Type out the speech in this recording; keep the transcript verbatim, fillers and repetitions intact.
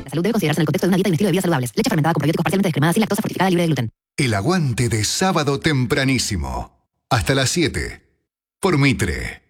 La salud debe considerarse en el contexto de una dieta y un estilo de vida saludables. Leche fermentada con probióticos parcialmente descremada sin lactosa fortificada libre de gluten. El aguante de sábado tempranísimo. Hasta las siete. Por Mitre.